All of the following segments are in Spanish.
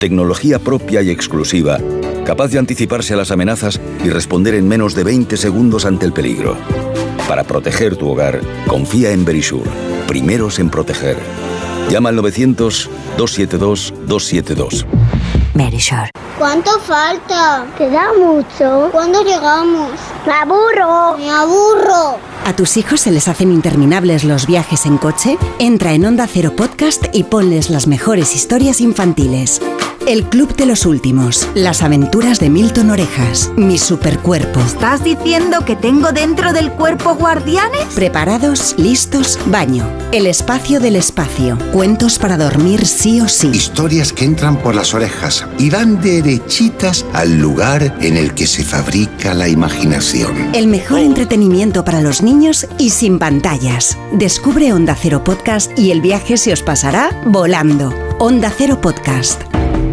Tecnología propia y exclusiva, capaz de anticiparse a las amenazas y responder en menos de 20 segundos ante el peligro. Para proteger tu hogar, confía en Verisure. Primeros en proteger. Llama al 900-272-272. Verisure. ¿Cuánto falta? Queda mucho. ¿Cuándo llegamos? ¡Me aburro! ¡Me aburro! ¿A tus hijos se les hacen interminables los viajes en coche? Entra en Onda Cero Podcast y ponles las mejores historias infantiles. El Club de los Últimos. Las aventuras de Milton Orejas. Mi supercuerpo. ¿Estás diciendo que tengo dentro del cuerpo guardianes? Preparados, listos, baño. El espacio del espacio. Cuentos para dormir sí o sí. Historias que entran por las orejas y van derechitas al lugar en el que se fabrica la imaginación. El mejor entretenimiento para los niños y sin pantallas. Descubre Onda Cero Podcast y el viaje se os pasará volando. Onda Cero Podcast.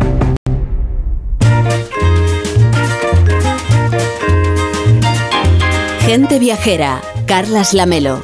Gente viajera, Carlas Lamelo.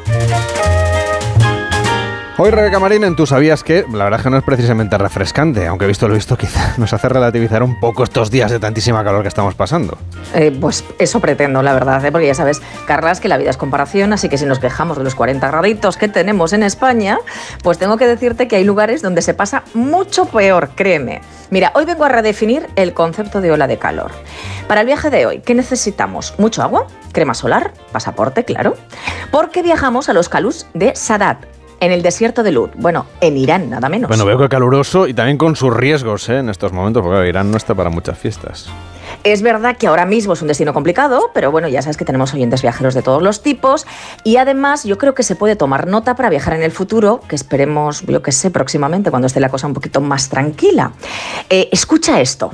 Hoy, Rebeca Marín, en Tú Sabías Que, la verdad es que no es precisamente refrescante, aunque visto lo visto quizá nos hace relativizar un poco estos días de tantísima calor que estamos pasando. Pues eso pretendo, la verdad, porque ya sabes, Carlas, que la vida es comparación, así que si nos quejamos de los 40 graditos que tenemos en España, pues tengo que decirte que hay lugares donde se pasa mucho peor, créeme. Mira, hoy vengo a redefinir el concepto de ola de calor. Para el viaje de hoy, ¿qué necesitamos? Mucho agua, crema solar, pasaporte, claro, porque viajamos a los Kalus de Sadat, en el desierto de Lud. Bueno, en Irán, nada menos. Bueno, veo que caluroso y también con sus riesgos en estos momentos, porque Irán no está para muchas fiestas. Es verdad que ahora mismo es un destino complicado, pero bueno, ya sabes que tenemos oyentes viajeros de todos los tipos y además yo creo que se puede tomar nota para viajar en el futuro, que esperemos, yo que sé, próximamente, cuando esté la cosa un poquito más tranquila. Escucha esto.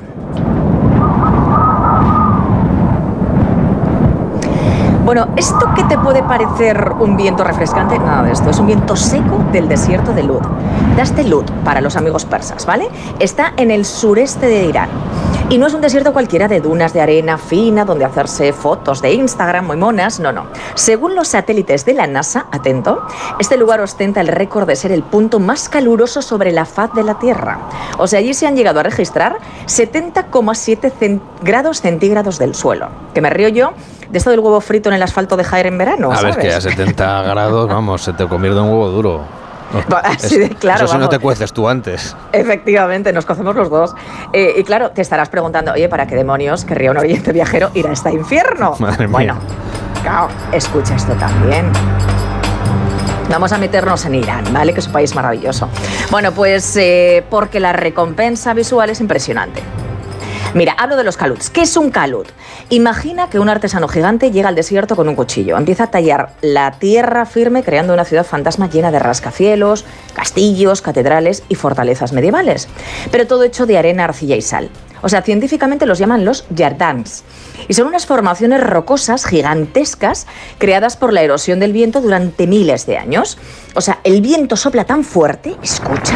Bueno, ¿esto qué te puede parecer un viento refrescante? Nada de esto, es un viento seco del desierto de Lud. Dast Lud, para los amigos persas, ¿vale? Está en el sureste de Irán. Y no es un desierto cualquiera de dunas de arena fina donde hacerse fotos de Instagram muy monas, no. Según los satélites de la NASA, atento, este lugar ostenta el récord de ser el punto más caluroso sobre la faz de la Tierra. O sea, allí se han llegado a registrar 70,7 grados centígrados del suelo. Que me río yo de esto del huevo frito en el asfalto de Jaén en verano, ¿sabes? A ver, que a 70 grados, vamos, se te convierte en un huevo duro. Así de claro, eso si no te cueces tú antes. Efectivamente, nos cocemos los dos. Y claro, te estarás preguntando, oye, ¿para qué demonios querría un oyente viajero ir a este infierno? Madre mía. Bueno, claro, escucha esto también. Vamos a meternos en Irán, ¿vale? Que es un país maravilloso. Bueno, pues porque la recompensa visual es impresionante. Mira, hablo de los kaluts. ¿Qué es un kalut? Imagina que un artesano gigante llega al desierto con un cuchillo. Empieza a tallar la tierra firme creando una ciudad fantasma llena de rascacielos, castillos, catedrales y fortalezas medievales. Pero todo hecho de arena, arcilla y sal. O sea, científicamente los llaman los yardans. Y son unas formaciones rocosas gigantescas creadas por la erosión del viento durante miles de años. O sea, el viento sopla tan fuerte, escucha.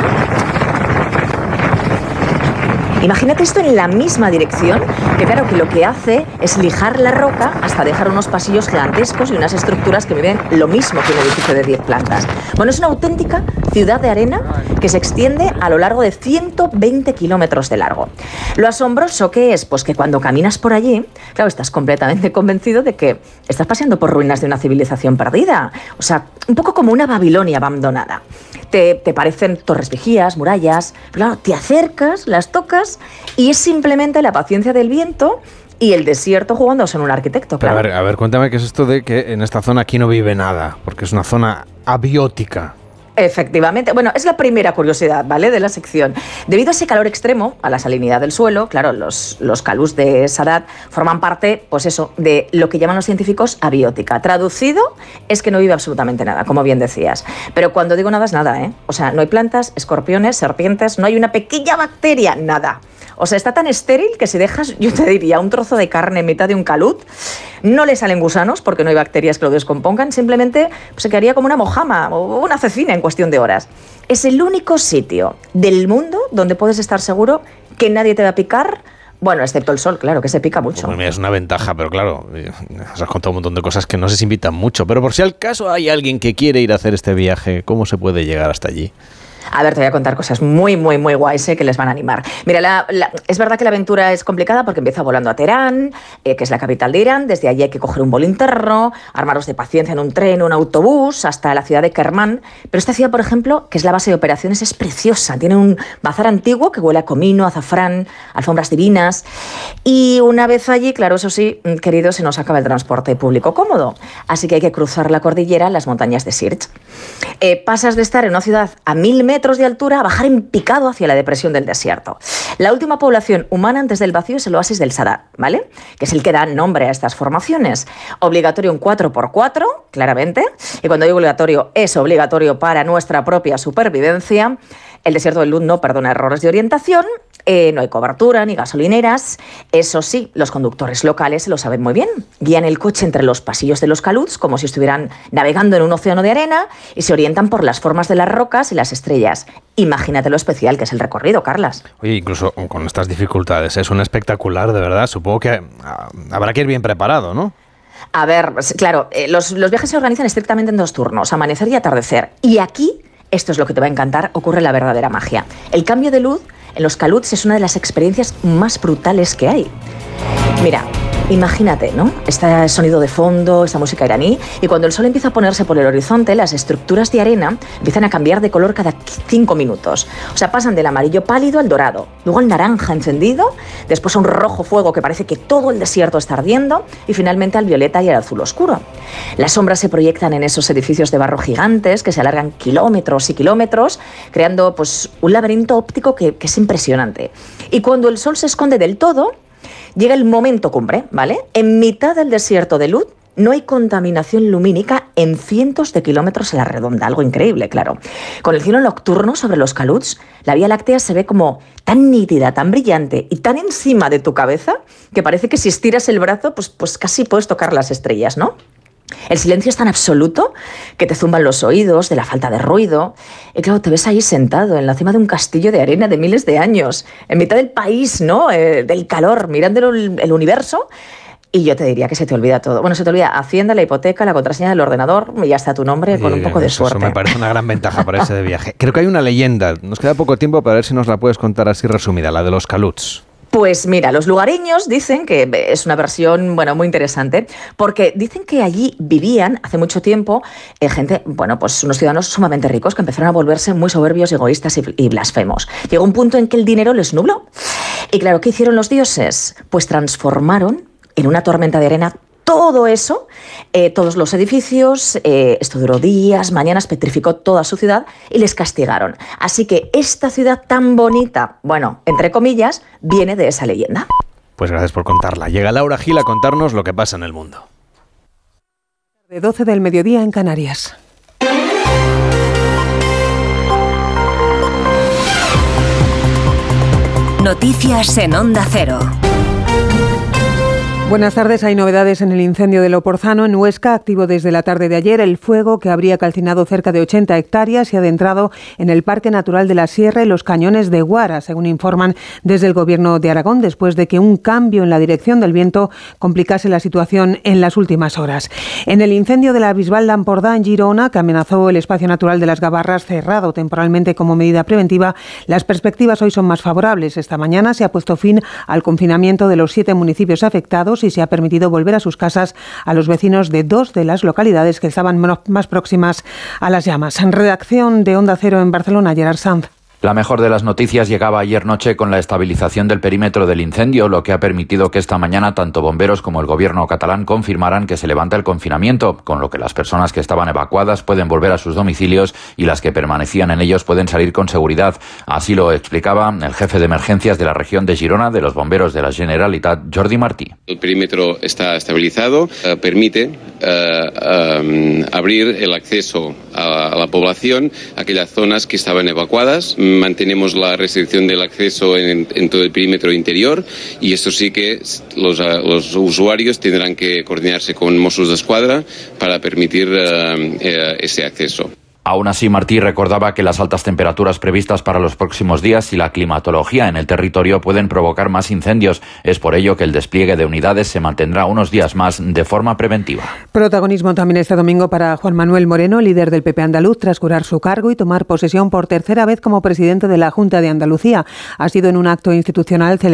Imagínate esto en la misma dirección, que claro, que lo que hace es lijar la roca hasta dejar unos pasillos gigantescos y unas estructuras que miden lo mismo que un edificio de 10 plantas. Bueno, es una auténtica ciudad de arena que se extiende a lo largo de 120 kilómetros de largo. Lo asombroso que es, pues que cuando caminas por allí, claro, estás completamente convencido de que estás paseando por ruinas de una civilización perdida. O sea, un poco como una Babilonia abandonada. Te parecen torres vigías, murallas, pero claro, te acercas, las tocas y es simplemente la paciencia del viento y el desierto jugándose en un arquitecto, claro. A ver, cuéntame qué es esto de que en esta zona aquí no vive nada, porque es una zona abiótica. Efectivamente. Bueno, es la primera curiosidad, ¿vale?, de la sección. Debido a ese calor extremo, a la salinidad del suelo, claro, los Kalus de Sadat forman parte, pues eso, de lo que llaman los científicos abiótica. Traducido, es que no vive absolutamente nada, como bien decías. Pero cuando digo nada es nada, ¿eh? O sea, no hay plantas, escorpiones, serpientes, no hay una pequeña bacteria, nada. O sea, está tan estéril que si dejas, yo te diría, un trozo de carne en mitad de un calut, no le salen gusanos porque no hay bacterias que lo descompongan, simplemente pues, se quedaría como una mojama o una cecina en cuestión de horas. Es el único sitio del mundo donde puedes estar seguro que nadie te va a picar, bueno, excepto el sol, claro, que se pica mucho. Pues mira, es una ventaja, pero claro, has contado un montón de cosas que no se invitan mucho, pero por si al caso hay alguien que quiere ir a hacer este viaje, ¿cómo se puede llegar hasta allí? A ver, te voy a contar cosas muy, muy, muy guays que les van a animar. Mira, es verdad que la aventura es complicada porque empieza volando a Teherán, que es la capital de Irán. Desde allí hay que coger un vuelo interno, armaros de paciencia en un tren o un autobús hasta la ciudad de Kermán. Pero esta ciudad, por ejemplo, que es la base de operaciones, es preciosa. Tiene un bazar antiguo que huele a comino, azafrán, alfombras divinas. Y una vez allí, claro, eso sí, querido, se nos acaba el transporte público cómodo. Así que hay que cruzar la cordillera en las montañas de Sirch. Pasas de estar en una ciudad a 1000 metros de altura a bajar en picado hacia la depresión del desierto. La última población humana antes del vacío es el oasis del Sadat, ¿vale? Que es el que da nombre a estas formaciones. Obligatorio un 4x4, claramente. Y cuando digo obligatorio, es obligatorio para nuestra propia supervivencia. El desierto del Lud no perdona errores de orientación. No hay cobertura ni gasolineras. Eso sí, los conductores locales lo saben muy bien. Guían el coche entre los pasillos de los caluts como si estuvieran navegando en un océano de arena y se orientan por las formas de las rocas y las estrellas. Imagínate lo especial que es el recorrido, Carlas. Oye, incluso con estas dificultades, es un espectacular, de verdad. Supongo que habrá que ir bien preparado, ¿no? A ver, claro, los viajes se organizan estrictamente en 2 turnos, amanecer y atardecer. Y aquí, esto es lo que te va a encantar, ocurre la verdadera magia. El cambio de luz en los caluts es una de las experiencias más brutales que hay. Mira, imagínate, ¿no? Este sonido de fondo, esta música iraní, y cuando el sol empieza a ponerse por el horizonte, las estructuras de arena empiezan a cambiar de color cada 5 minutos. O sea, pasan del amarillo pálido al dorado, luego al naranja encendido, después a un rojo fuego que parece que todo el desierto está ardiendo, y finalmente al violeta y al azul oscuro. Las sombras se proyectan en esos edificios de barro gigantes que se alargan kilómetros y kilómetros, creando pues un laberinto óptico que es impresionante. Y cuando el sol se esconde del todo, llega el momento cumbre, ¿vale? En mitad del desierto de Lud no hay contaminación lumínica en cientos de kilómetros a la redonda, algo increíble, claro. Con el cielo nocturno sobre los caluts, la Vía Láctea se ve como tan nítida, tan brillante y tan encima de tu cabeza que parece que si estiras el brazo, pues casi puedes tocar las estrellas, ¿no? El silencio es tan absoluto que te zumban los oídos de la falta de ruido. Y claro, te ves ahí sentado en la cima de un castillo de arena de miles de años, en mitad del país, ¿no? Del calor, mirando el universo. Y yo te diría que se te olvida todo. Bueno, se te olvida Hacienda, la hipoteca, la contraseña del ordenador y ya está tu nombre con un poco de suerte. Eso me parece una gran ventaja para ese de viaje. Creo que hay una leyenda. Nos queda poco tiempo para ver si nos la puedes contar así resumida, la de los caluts. Pues mira, los lugareños dicen que es una versión, bueno, muy interesante, porque dicen que allí vivían hace mucho tiempo gente, bueno, pues unos ciudadanos sumamente ricos que empezaron a volverse muy soberbios, egoístas y blasfemos. Llegó un punto en que el dinero les nubló. Y claro, ¿qué hicieron los dioses? Pues transformaron en una tormenta de arena todo eso, todos los edificios, esto duró días, mañanas, petrificó toda su ciudad y les castigaron. Así que esta ciudad tan bonita, bueno, entre comillas, viene de esa leyenda. Pues gracias por contarla. Llega Laura Gil a contarnos lo que pasa en el mundo. De 12 del mediodía en Canarias. Noticias en Onda Cero. Buenas tardes. Hay novedades en el incendio de Loporzano, en Huesca, activo desde la tarde de ayer. El fuego, que habría calcinado cerca de 80 hectáreas y adentrado en el Parque Natural de la Sierra y los cañones de Guara, según informan desde el Gobierno de Aragón, después de que un cambio en la dirección del viento complicase la situación en las últimas horas. En el incendio de la Bisbal d'Empordà, en Girona, que amenazó el espacio natural de las Gavarras, cerrado temporalmente como medida preventiva, las perspectivas hoy son más favorables. Esta mañana se ha puesto fin al confinamiento de los 7 municipios afectados y se ha permitido volver a sus casas a los vecinos de 2 de las localidades que estaban más próximas a las llamas. En redacción de Onda Cero en Barcelona, Gerard Sanz. La mejor de las noticias llegaba ayer noche con la estabilización del perímetro del incendio, lo que ha permitido que esta mañana tanto bomberos como el gobierno catalán confirmaran que se levanta el confinamiento, con lo que las personas que estaban evacuadas pueden volver a sus domicilios y las que permanecían en ellos pueden salir con seguridad. Así lo explicaba el jefe de emergencias de la región de Girona de los bomberos de la Generalitat, Jordi Martí. El perímetro está estabilizado, permite abrir el acceso a la población, a aquellas zonas que estaban evacuadas. Mantenemos la restricción del acceso en todo el perímetro interior y esto sí que los usuarios tendrán que coordinarse con Mossos d'Esquadra para permitir ese acceso. Aún así, Martí recordaba que las altas temperaturas previstas para los próximos días y la climatología en el territorio pueden provocar más incendios. Es por ello que el despliegue de unidades se mantendrá unos días más de forma preventiva. Protagonismo también este domingo para Juan Manuel Moreno, líder del PP andaluz, tras curar su cargo y tomar posesión por tercera vez como presidente de la Junta de Andalucía. Ha sido en un acto institucional celebrado